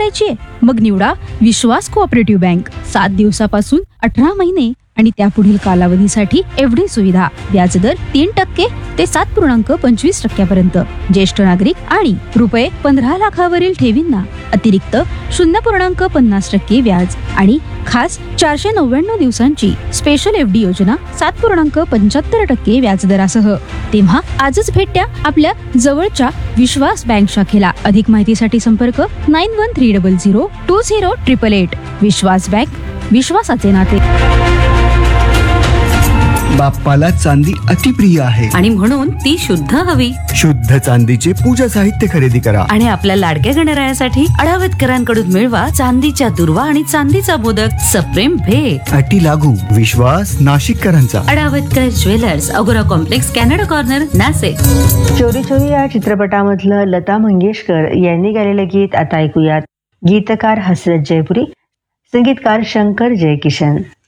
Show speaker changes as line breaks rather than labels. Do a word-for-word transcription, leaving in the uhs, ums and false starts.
घ्यायची मग निवडा विश्वास कोऑपरेटिव्ह बँक. सात दिवसापासून अठरा महिने आणि त्यापुढील कालावधीसाठी एवढी सुविधा. व्याजदर तीन टक्के ते सात पूर्णांक पंचवीस टक्क्यापर्यंत. ज्येष्ठ नागरिक आणि रुपये पंधरा लाखावरील ठेवींना अतिरिक्त शून्य पूर्णांक पन्नास टक्के व्याज आणि खास चारशे नव्याण्णव दिवसांची स्पेशल एफ डी योजना सात पूर्णांक पंच्याहत्तर टक्के व्याजदरासह. तेव्हा आजच भेट द्या आपल्या जवळच्या विश्वास बँक शाखेला. अधिक माहितीसाठी संपर्क nine one three double zero to zero triple eight. Vishwas bank, विश्वासाचे नाते.
बाप्पाला चांदी अतिप्रिय आहे
आणि म्हणून ती शुद्ध हवी.
शुद्ध चांदीचे पूजा साहित्य खरेदी करा
आणि आपल्या लाडक्या गणरायासाठी अडावतकरांकडून मिळवा चांदीच्या दुर्वा आणि चांदीचा मोदक. सप्रेम भेट.
अटी लागू. विश्वास नाशिककरांचा.
अडावतकर ज्वेलर्स, अगोरा कॉम्प्लेक्स, कॅनडा कॉर्नर, नाशिक.
चोरी चोरी या चित्रपटामधलं लता मंगेशकर यांनी गायलेलं गीत आता ऐकूयात. गीतकार हसरत जयपुरी, संगीतकार शंकर जयकिशन.